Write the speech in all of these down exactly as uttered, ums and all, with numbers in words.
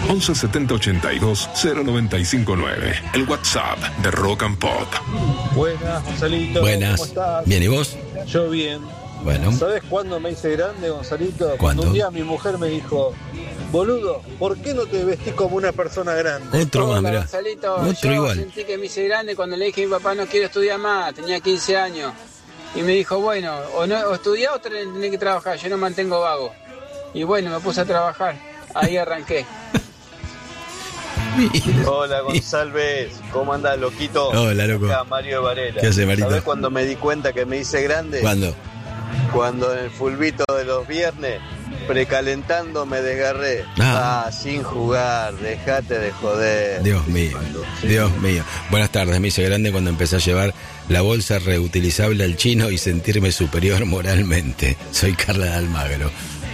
once setenta ochenta y dos cero noventa y cinco nueve. El WhatsApp de Rock and Pop. Buenas, Gonzalito. Buenas. ¿Cómo estás? Bien, ¿y vos? Yo bien. Bueno. ¿Sabes cuándo me hice grande, Gonzalito? ¿Cuándo? Cuando un día mi mujer me dijo: boludo, ¿por qué no te vestís como una persona grande? Otro más, Hola, mirá. Gonzalito. Otro Yo igual. sentí que me hice grande cuando le dije a mi papá no quiero estudiar más, tenía quince años. Y me dijo, bueno, o, no, o estudiá o tenés que trabajar, yo no mantengo vago. Y bueno, me puse a trabajar, ahí arranqué. Hola González, ¿cómo andás, loquito? Hola, loco. Acá Mario de Varela. ¿Qué hace, Marito? ¿Sabés cuando me di cuenta que me hice grande? ¿Cuándo? Cuando en el fulbito de los viernes, precalentando, me desgarré. Ah. Ah, sin jugar, dejate de joder. Dios mío, Dios mío. Buenas tardes, me hice grande cuando empecé a llevar la bolsa reutilizable al chino y sentirme superior moralmente. Soy Carla de Almagro.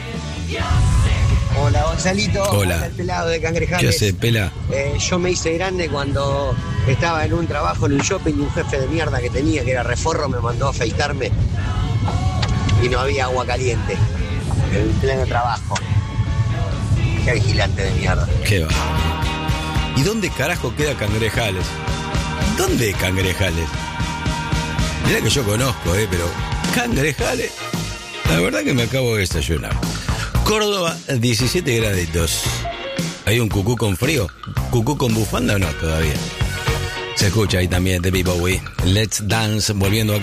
Hola Gonzalito, Hola. el pelado de Cangrejales. ¿Qué hace, Pela? Eh, yo me hice grande cuando estaba en un trabajo en un shopping y un jefe de mierda que tenía, que era Reforro, me mandó a afeitarme y no había agua caliente en pleno trabajo. Qué vigilante de mierda. ¿Qué va? ¿Y dónde carajo queda Cangrejales? ¿Dónde Cangrejales? Mirá que yo conozco, eh, pero Cangrejales, la verdad que me acabo de desayunar. Córdoba, diecisiete graditos. ¿Hay un cucú con frío? ¿Cucú con bufanda o no todavía? Se escucha ahí también de Bowie. Let's Dance, volviendo acá.